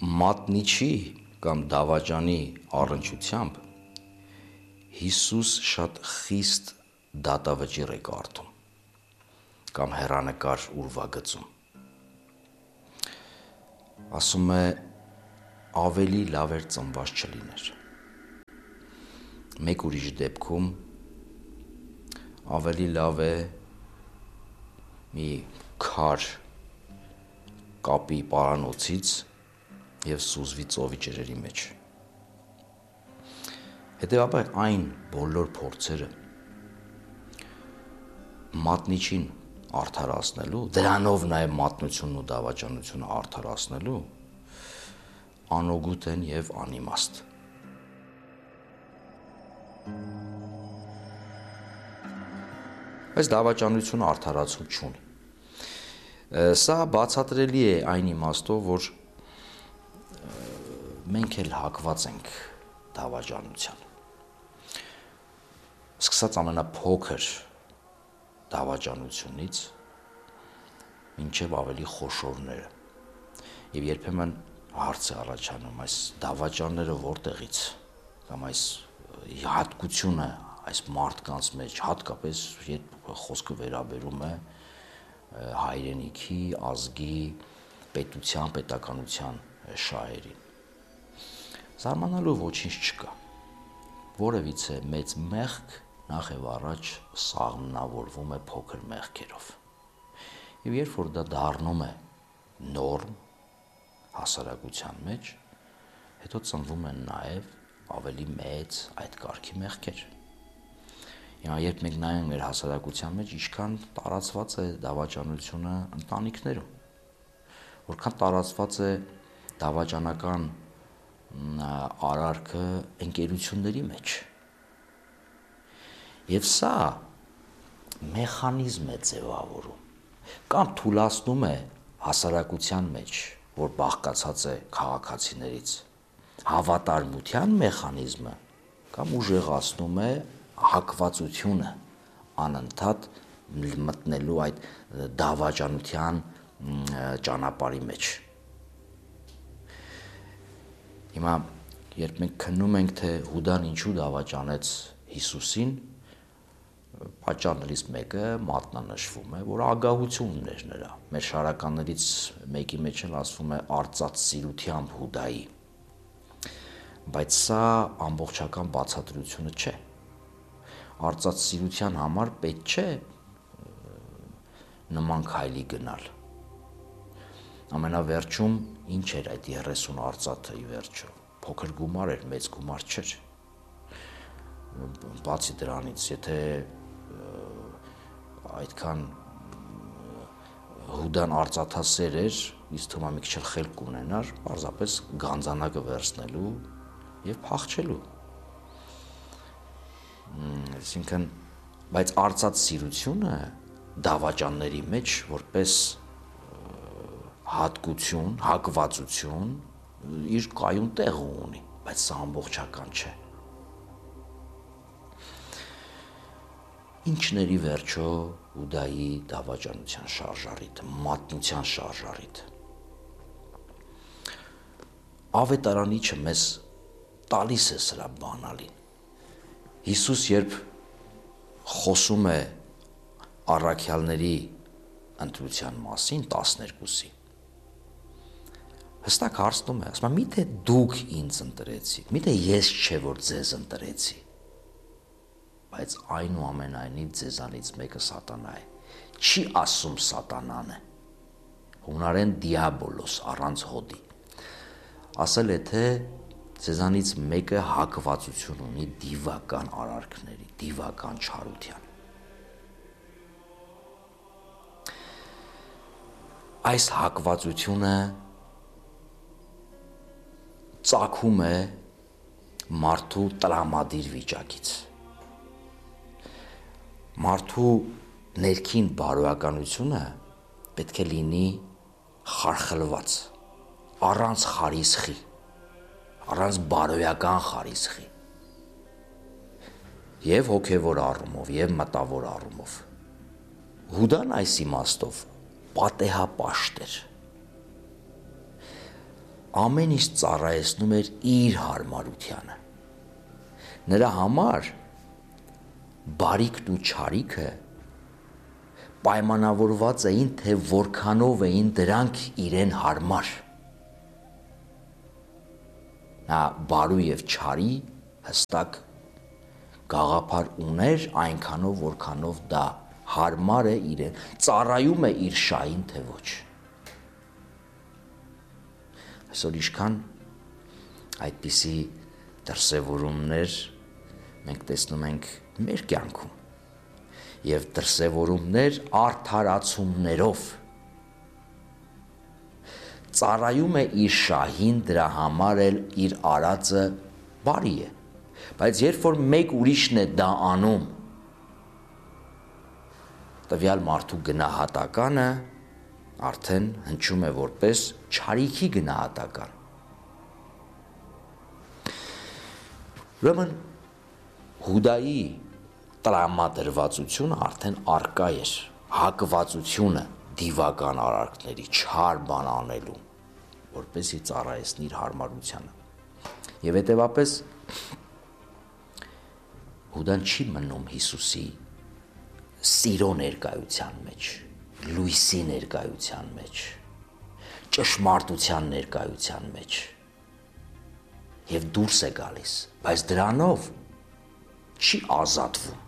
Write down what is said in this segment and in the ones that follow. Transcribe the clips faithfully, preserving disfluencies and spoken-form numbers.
մատնիչի կամ դավաճանի առնչությամբ Հիսուս շատ խիստ դատավճիռ է կարդում կամ հեռանկար ուրվագծում։ Ասում է ավելի լավ էր ծնված չլիներ։ Մեկ ուրիշ դեպքում ավելի լավ է մի քար կապի պարանոցից և սուզվի ծովի ջրերի մեջ։ Հետևաբար այն բոլոր փորձերը մատնիչին արդարացնելու, դրանով նաև մատնությունն ու դավաճանությունը արդարացնելու անօգուտ են և անիմաստ։ Բայց դավաճանությունը արդարացում չունի։ Սա բացատրելի է այն իմաստով, որ մենք էլ հակված ենք դավաճանության։ Սկսած ամենափոքր դավաճանությունից մինչև ավելի խոշորները։ Եվ երբեմն հարց է առաջանում, այս դավաճանները որտեղից, կամ այս հատկությունը այս մարդկանց մեջ, հատկապես երբ խոսքը վերաբերում է հայրենիքի, ազգի, պետության, պետականության շահերին։ Զարմանալու ոչինչ չկա։ Որևիցե մեծ մեղք նախ եւ առաջ սաղմնավորվում է փոքր մեղքերով։ Եվ երբ որ դա դառնում է նորմ հասարակության մեջ, հետո ծնվում են նաև ավելի մեծ այդ կարգի մեղքեր։ Հիմա երբ մենք նայենք մեր հասարակության մեջ, ինչքան տարածված է դավաճանությունը ընտանիքներում, որքան տարածված է դավաճանական արարքը ընկերությունների մեջ։ Եվ սա մեխանիզմ է ձևավորում կամ թուլացնում է հասարակության մեջ, որ բաղկացած է քաղաքացիներից, հավատարմության մեխանիզմը կամ ուժեղացնում է հակվածությունը անընդհատ մտնելու այդ դավաճանության ճանապարհի մեջ։ Հիմա երբ մենք քննում ենք, թե Հուդան ինչու դավաճանեց Հիսուսին, պատճառներից մեկը մատնանշվում է, որ ագահություն ուներ նրա։ Մեր շարականներից մեկի մեջ էլ ասվում է արծաթ սիրությամբ Հուդայի։ Բայց սա ամբողջական բացատրությունը չէ։ Արծաթ սիրության համար պետք չէ նման քայլի գնալ։ Ամենավերջում ինչ էր այդ երեսուն արծաթը ի վերջո։ Փոքր գումար էր, մեծ գումար չէր։ Բացի դրանից, եթե այդքան Հուդան արծաթասեր էր, ինձ թվում է մի քիչ խելք կունենար, պարզապես գանձանակը վերցնելու և փախչելու։ Այսինքն, բայց արծաթ սիրությունը դավաճանների մեջ որպես հատկություն, հակվածություն իր կայուն տեղը ունի, բայց սա ամբողջական չէ։ Ինչն էր ի վերջո Հուդայի դավաճանության շարժառիթը, մատնության շարժառիթը։ Ավետարանիչը մեզ տալիս է սրա բանալին։ Հիսուս երբ խոսում է առաքյալների ընտրության մասին, տասներկուսի, հստակ հարցնում է, ասում է, միթե դուք ինձ ընտրեցիք, միթե ես չէ, որ ձեզ ընտրեցի, բայց այնուամենայնիվ ձեզանից մեկը սատանա է։ Չի ասում սատանան է, հունարեն դիաբոլոս, առանց հոդի։ Ասել է, թե ձեզանից մեկը հակվածություն ունի դիվական արարքների, դիվական չարության։ Այս հակվածությունը ծագում է մարդու տրամադիր վիճակից։ Մարդու ներքին բարոյականությունը պետք է լինի խարխլված, առանց խարիսխի, առանց բարոյական խարիսխի, և հոգևոր առումով, և մտավոր առումով։ Հուդան այս իմաստով պատեհապաշտ էր։ ամեն ինչ ծառայեցնում էր իր հարմարությանը։ Նրա համար բարիքն ու չարիքը պայմանավորված էին, թե որքանով էին դրանք իրեն հարմար։ Նա բարու եւ չարի հստակ գաղափար ուներ այնքանով, որքանով դա հարմար է իրեն, ծառայում է իր շահին, թե ոչ։ Այսօր ինչքան այդպիսի դրսևորումներ մենք տեսնում ենք մեր կյանքում եւ դրսևորումներ արդարացումներով ծառայում է իր շահին, դրա համար էլ իր արածը բարի է, բայց երբ որ մեկ ուրիշն է դա անում, տվյալ մարդու գնահատականը արդեն հնչում է որպես չարիքի գնահատական։ Ուրեմն Հուդայի տրամադրվածությունը արդեն արկա էր, հակվածությունը դիվական արարքների չար բան անելու, որպեսզի ծառայեցնի իր հարմարությանը։ Եվ հետևապես Հուդան չի մնում Հիսուսի սիրո ներկայության մեջ, լույսի ներկայության մեջ, ճշմարտության ներկայության մեջ եւ դուրս է գալիս, բայց դրանով չի ազատվում,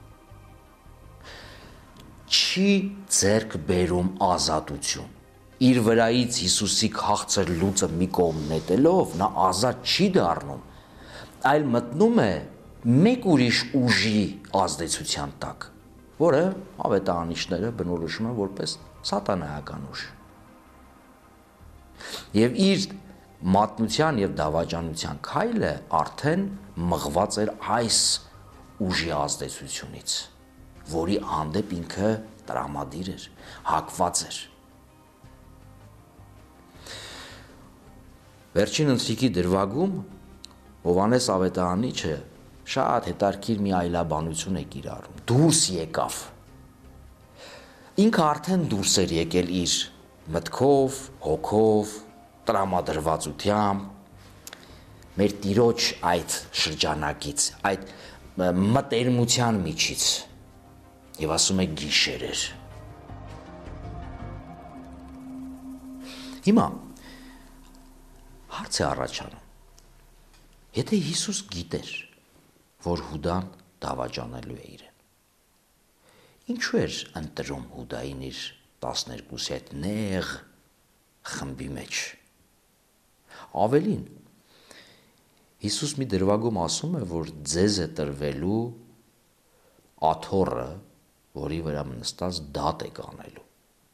չի ձեռք բերում ազատություն, իր վրայից Հիսուսի քաղցր լուծը մի կողմ նետելով նա ազատ չի դառնում, այլ մտնում է մեկ ուրիշ ուժի ազդեցության տակ, որը ավետարանիչները բնորոշում են որպես սատանայական ուժ։ Եվ իր մատնության եւ դավաճանության քայլը արդեն մղված էր այս ուժի ազդեցությունից, որի հանդեպ ինքը տրամադիր էր, հակված էր։ Վերջին ընթրիքի դրվագում Հովհաննես ավետարանիչը շատ հետաքրքիր մի այլաբանություն է կիրառում, դուրս եկավ։ Ինքը արդեն դուրս էր եկել իր մտքով, հոգով, տրամադրվածությամբ, մեր Տիրոջ այդ շրջանակից, այդ մտերմության միջից, եւ ասում է գիշեր էր։ Հիմա հարց է առաջանում, եթե Հիսուս գիտեր, որ Հուդան դավաճանելու է իրեն, ինչու էր ընտրում Հուդային իր տասներկուսի այդ նեղ խմբի մեջ։ Ավելին, Հիսուս մի դրվագում ասում է, որ ձեզ է տրվելու աթոռը, որի վրա նստած դատ եք անելու։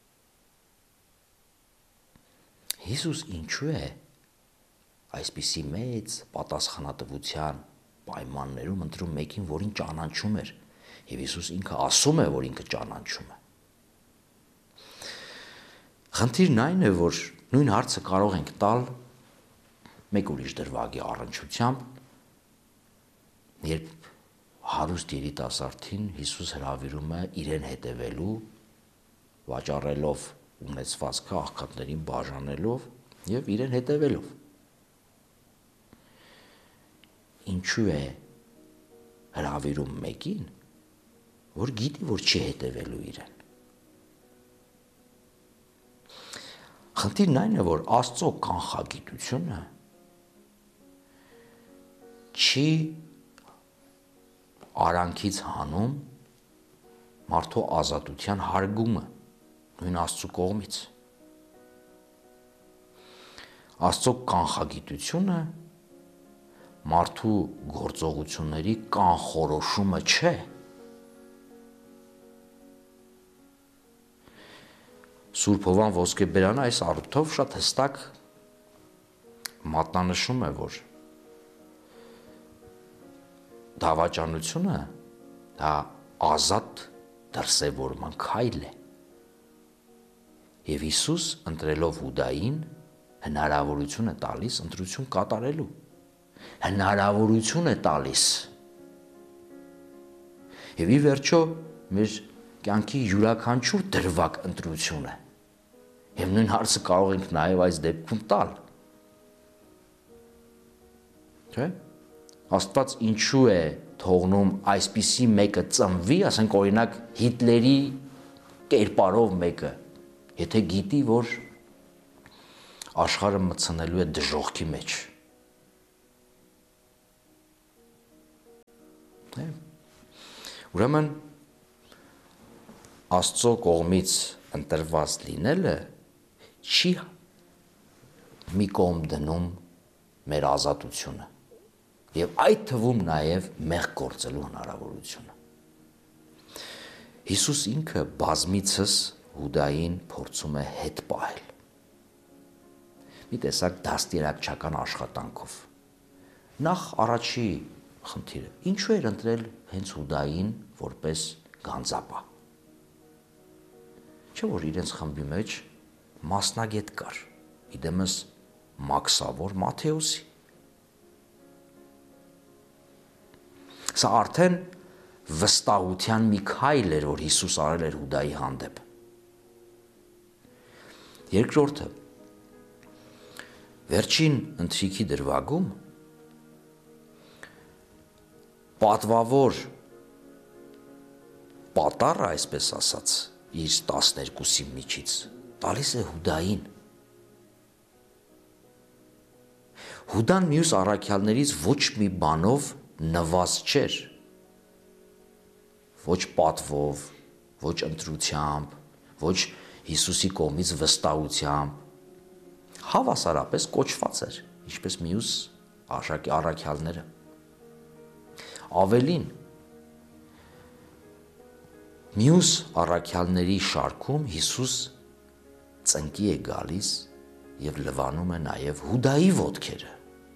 Հիսուս ինչու է այսպիսի մեծ պատասխանատվության պայմաններում ընտրում մեկին, որին ճանաչում էր, եւ Հիսուս ինքը ասում է, որ ինքը ճանաչում է։ Խնդիրն այն է, որ նույն հարցը կարող ենք տալ մեկ ուրիշ դրվագի առնչությամբ, երբ հարուստ երիտասարդին Հիսուս հրավիրում է իրեն հետևելու, վաճառելով ունեցվածքը աղքատներին բաժանելով եւ իրեն հետևելով։ Ինչու է հրավիրում մեկին, որ գիտի, որ չի հետևելու իրեն։ Խնդիրն այն է, որ Աստծո կանխագիտությունը չի արանքից հանում մարդու ազատության հարգումը նույն Աստծո կողմից։ Աստծո կանխագիտությունը մարդու գործողությունների կանխորոշումը չէ։ Սուրբ Հովան Ոսկեբերանը այս առիթով շատ հստակ մատնանշում է, որ դավաճանությունը դա ազատ դրսևորման քայլ է։ Եվ Հիսուս ընտրելով Հուդային հնարավորություն է տալիս ընտրություն կատարելու, հնարավորություն է տալիս։ Եվ ի վերջո մեր կյանքի յուրաքանչյուր դրվագ ընտրություն է։ Եվ նույն հարցը կարող ենք նաև այս դեպքում տալ։ Չէ՞։ Աստված ինչու է թողնում այսպիսի մեկը ծնվի, ասենք օրինակ Հիտլերի կերպարով մեկը, եթե գիտի, որ աշխարհը մտցնելու է դժոխքի մեջ։ Չէ՞։ Ուրեմն Աստծո կողմից ընտրված լինելը չի մի կողմ դնում մեր ազատությունը եւ այդ թվում նաեւ մեղք գործելու հնարավորությունը։ Հիսուս ինքը բազմիցս Հուդային փորձում է հետ պահել։ Մի տեսակ դաստիարակչական աշխատանքով։ Նախ առաջի խնդիրը, ինչու էր ընտրել հենց Հուդային որպես գանձապահ։ Չէ՞ որ իրենց խմբի մեջ մասնագետ կար, իդեմս Մաքսավոր Մատթեոսի։ Սա արդեն վստահության մի քայլ էր, որ Հիսուս արել էր Հուդայի հանդեպ։ Երկրորդը, վերջին ընթրիքի դրվագում պատվավոր պատարը, այսպես ասած, իր տասներկուսի միջից տալիս է Հուդային։ Հուդան մյուս առաքյալներից ոչ մի բանով նվազ չէր, ոչ պատվով, ոչ ընտրությամբ, ոչ Հիսուսի կողմից վստահությամբ, հավասարապես կոչված էր, ինչպես մյուս առաքյալները։ Ավելին, մյուս առաքյալների շարքում Հիսուս ծնկի է գալիս եւ լվանում է նաեւ Հուդայի ոտքերը։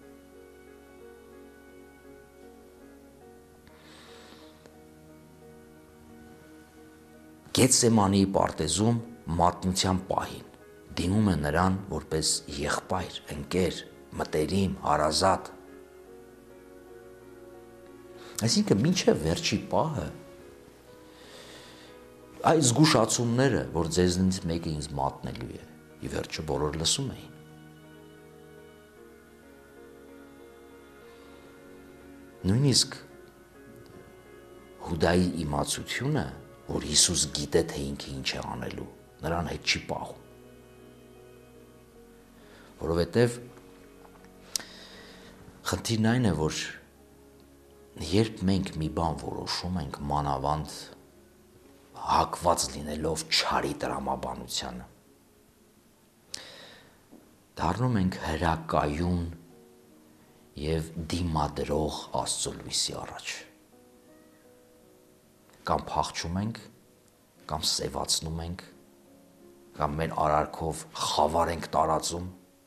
Գեթսեմանի պարտեզում մատնության պահին դիմում է նրան որպես եղբայր, ընկեր, մտերիմ, հարազատ։ Այսինքն մինչև վերջի պահը այս զգուշացումները, որ ձեզնից մեկը ինձ մատնելու է, ի վերջո բոլորը լսում էին։ Նույնիսկ Հուդայի իմացությունը, որ Հիսուս գիտե, թե ինքը ինչ է անելու, նրան հետ չի պահում։ Որովհետև խնդիրն այն է, որ երբ մենք մի բան որոշում ենք մանավանդ հակված լինելով չարի տրամաբանությանը, դառնում ենք հրակայուն եւ դիմադրող Աստծո լույսի առաջ։ Կամ փախչում ենք, կամ սևացնում ենք, կամ մեր արարքով խավար ենք տարածում։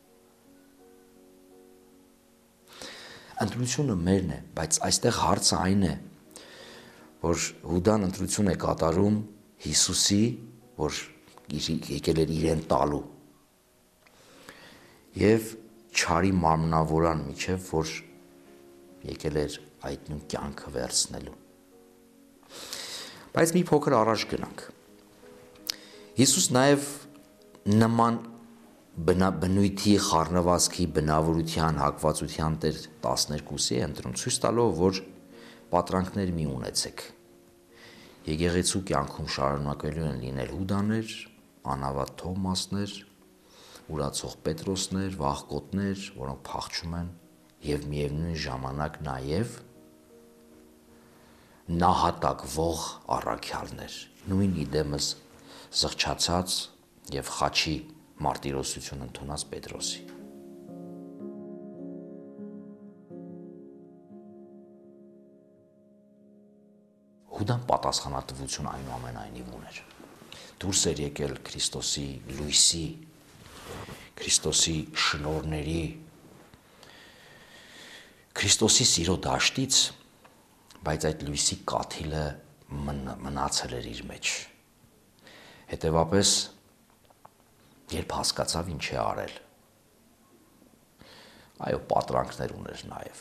Ընտրությունը մերն է, բայց այստեղ հարցը այն է, որ Հուդան ընտրություն է կատարում Հիսուսի, որ եկել էր իրեն տալու, եւ չարի մարմնավորան միջև, որ եկել էր այդ նույն կյանքը վերցնելու։ Բայց մի փոքր առաջ գնանք։ Հիսուս նաև նման բնույթի, խառնվածքի, բնավորության, հակվածության տեր տասներկուսի է ընտրում, ցույց տալով, որ պատրանքներ մի ունեցեք։ Եկեղեցու կյանքում շարունակելու են լինել Հուդաներ, անավատ Թոմասներ, ուրացող Պետրոսներ, վախկոտներ, որոնք փախչում են, եւ միևնույն ժամանակ նաև նահատակվող առաքյալներ, նույն իդեմս զղջացած եւ խաչի մարտիրոսություն ընդունած Պետրոսի։ Հուդան պատասխանատվություն այնուամենայնիվ ուներ։ Դուրս էր եկել Քրիստոսի լույսի, Քրիստոսի շնորհների, Քրիստոսի սիրո դաշտից, բայց այդ լույսի կաթիլը մնացել էր իր մեջ։ Հետևաբար, երբ հասկացավ ինչ է արել, այո, պատրանքներ ուներ նաև։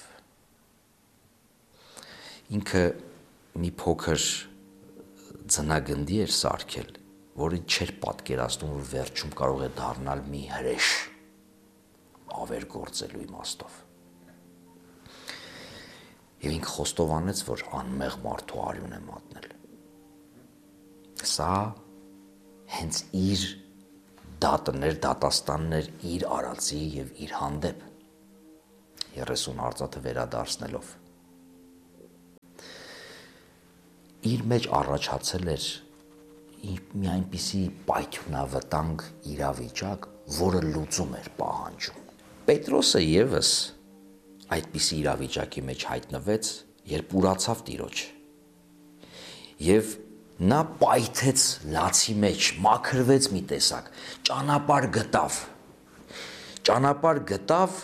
Ինքը մի փոքր ձնագնդի էր սարքել, որը չէր պատկերացնում, որ վերջում կարող է դառնալ մի հրեշ ավեր գործելու իմաստով։ Եվ ինքը խոստովանեց, որ անմեղ մարդու արյուն է մատնել։ Սա հենց իր դատներ, դատաստաններ իր արածի եւ իր հանդեպ երեսուն արծաթը վերադարձնելով իր մեջ առաջացել էր մի այնպիսի պայթյունավտանգ իրավիճակ, որը լուծում էր պահանջում։ Պետրոսը եւս այդպիսի իրավիճակի մեջ հայտնվեց, երբ ուրացավ Տիրոջ։ Եվ նա պայթեց լացի մեջ, մաքրվեց մի տեսակ, ճանապարհ գտավ։ Ճանապարհ գտավ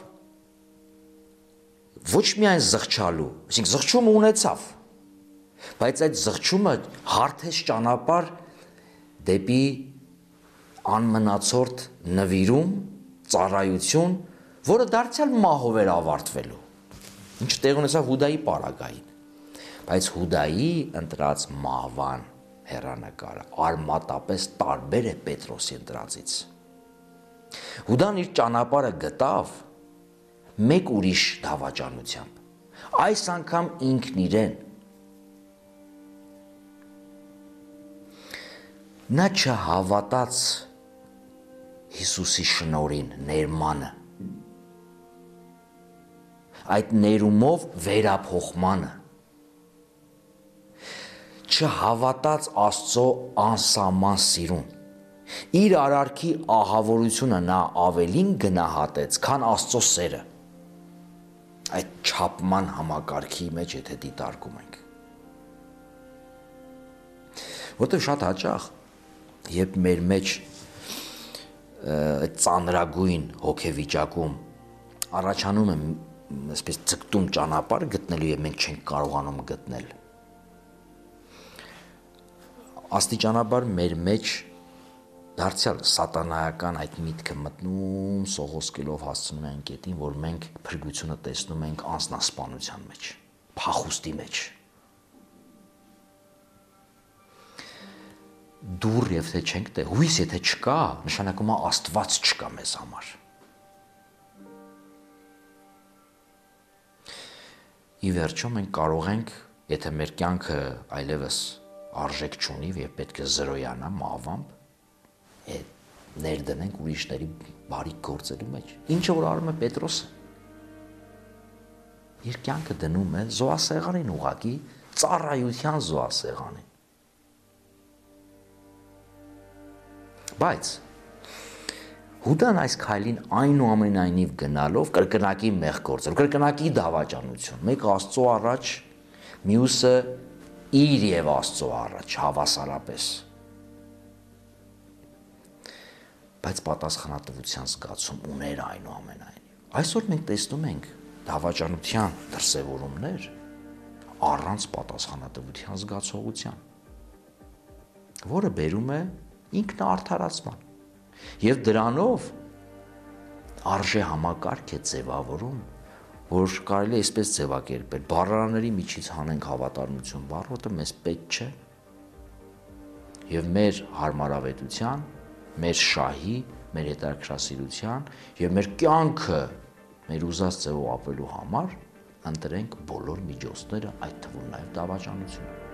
ոչ միայն զղջալու, այսինքն զղջումը ունեցավ, բայց այդ զղջումը հարթեց ճանապարհ դեպի անմնացորդ նվիրում, ծառայություն, որը դարձյալ մահով էր ավարտվելու, ինչ տեղ ունեցավ Հուդայի պարագային, բայց Հուդայի ընտրած մահվան հեռանկարը արմատապես տարբեր է Պետրոսի ընտրածից։ Հուդան իր ճանապարհը գտավ մեկ ուրիշ դավաճանությամբ, այս անգամ ինքն իրեն։ Նա չհավատաց Հիսուսի շնորհին, ներմանը, այդ ներումով վերափոխմանը, չհավատաց Աստծո անսահման սիրուն, իր արարքի ահավորությունը նա ավելին գնահատեց, քան Աստծո սերը, այդ չափման համակարգի մեջ եթե դիտարկում ենք։ Որտեղ շատ հաճախ, երբ մեր մեջ այդ ծանրագույն հոգեվիճակում առաջանում է այսպես ձգտում ճանապարհ գտնելու եւ մենք չենք կարողանում գտնել, աստիճանաբար մեր մեջ դարձյալ սատանայական այդ միտքը մտնում, սողոսկելով հասցնում է այն կետին, որ մենք փրկությունը տեսնում ենք անձնասպանության մեջ, փախուստի մեջ։ Դուր եւ թե չենք տեղ, հույս եթե չկա, նշանակում է Աստված չկա մեզ համար։ Ի վերջո մենք կարող ենք, եթե մեր կյանքը այլևս արժեք չունի եւ պետք է զրոյանա մահվամբ, ներդնենք ուրիշների բարիք գործելու մեջ։ Ինչը որ արում է Պետրոսը։ Իր կյանքը դնում է զոհասեղանին ուղակի, ծառայության զոհասեղանին։ Բայց Հուդան այս քայլին այնուամենայնիվ գնալով կրկնակի մեղ գործել, կրկնակի դավաճանություն, մեկը Աստծո առաջ, մյուսը իր եւ Աստծո առաջ հավասարապես։ Բայց պատասխանատվության զգացում ուներ այնուամենայնիվ։ Այսօր մենք տեսնում ենք դավաճանության դրսևորումներ առանց պատասխանատվության զգացողության, որը բերում է ինքնաարդարացման։ Եվ դրանով արժե համակարգ է ձևավորում, որ կարելի է այսպես ձևակերպել, բառարանների միջից հանենք հավատարմություն բառը, որը մեզ պետք չէ, եւ մեր հարմարավետության, մեր շահի, մեր հետաքրքրասիրության եւ մեր կյանքը մեր ուզած ձևով ապրելու համար ընտրենք բոլոր միջոցները, այդ թվում նաեւ դավաճանությունը։